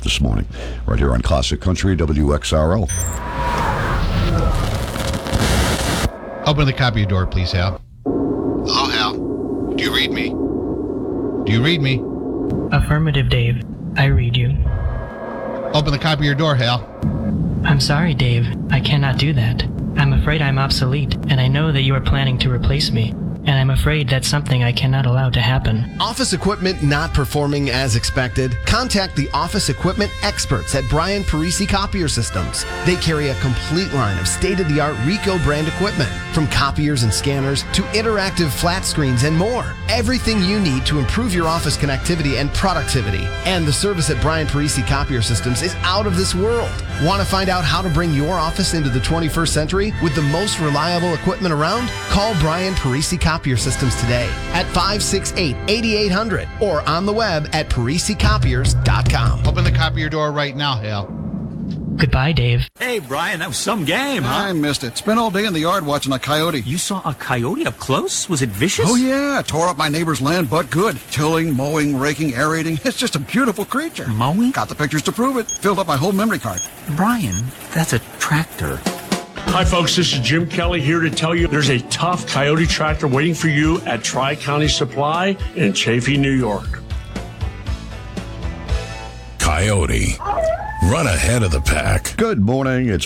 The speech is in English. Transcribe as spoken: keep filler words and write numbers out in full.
this morning, right here on Classic Country W X R L. Open the copy door, please, Hal. Hello, Hal. Do you read me? Do you read me? Affirmative, Dave. I read you. Open the copier door, Hal. I'm sorry, Dave. I cannot do that. I'm afraid I'm obsolete, and I know that you are planning to replace me. And I'm afraid that's something I cannot allow to happen. Office equipment not performing as expected? Contact the office equipment experts at Brian Parisi Copier Systems. They carry a complete line of state-of-the-art Ricoh brand equipment, from copiers and scanners to interactive flat screens and more. Everything you need to improve your office connectivity and productivity. And the service at Brian Parisi Copier Systems is out of this world. Want to find out how to bring your office into the twenty-first century with the most reliable equipment around? Call Brian Parisi Copier Systems today at five six eight, eight eight zero zero or on the web at parisi copiers dot com. Open the copier door right now, Hal. Goodbye, Dave. Hey, Brian, that was some game, huh? I missed it. Spent all day in the yard watching a coyote. You saw a coyote up close? Was it vicious? Oh, yeah. Tore up my neighbor's land, but good. Tilling, mowing, raking, aerating. It's just a beautiful creature. Mowing? Got the pictures to prove it. Filled up my whole memory card. Brian, that's a tractor. Hi, folks. This is Jim Kelly here to tell you there's a tough Coyote tractor waiting for you at Tri-County Supply in Chaffee, New York. Coyote. Run ahead of the pack. Good morning. It's